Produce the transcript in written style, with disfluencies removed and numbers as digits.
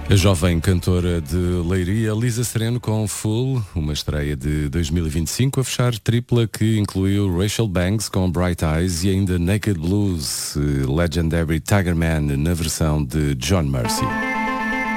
A jovem cantora de Leiria, Lisa Sereno, com Full, uma estreia de 2025, a fechar tripla que incluiu Rachel Banks com Bright Eyes e ainda Naked Blues, Legendary Tiger Man na versão de John Mercy.